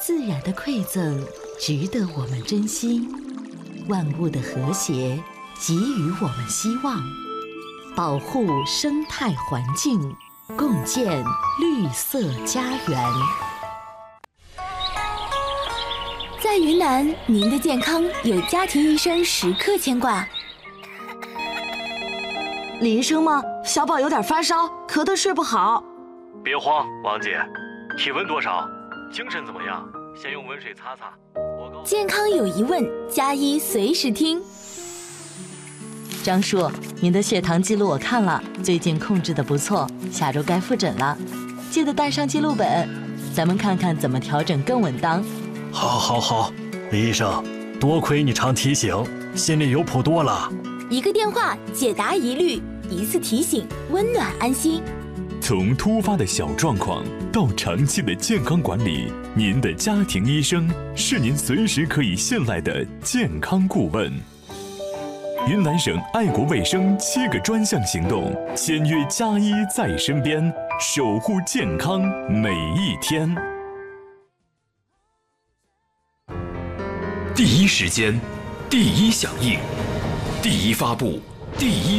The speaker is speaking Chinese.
自然的馈赠值得我们珍惜，万物的和谐给予我们希望，保护生态环境，共建绿色家园。 在云南，您的健康有家庭医生时刻牵挂。 李医生吗？小宝有点发烧，咳得睡不好。 别慌，王姐，体温多少？精神怎么样？先用温水擦擦。 健康有疑问，加医随时听。 张叔，您的血糖记录我看了，最近控制得不错，下周该复诊了，记得带上记录本，咱们看看怎么调整更稳当。 好，李医生，多亏你常提醒，心里有谱多了。 一个电话解答疑虑，一次提醒温暖安心。 从突发的小状况到长期的健康管理，您的家庭医生是您随时可以信赖的健康顾问。云南省爱国卫生7个专项行动，签约加医在身边，守护健康每一天。 第一时间，第一响应，第一发布，第一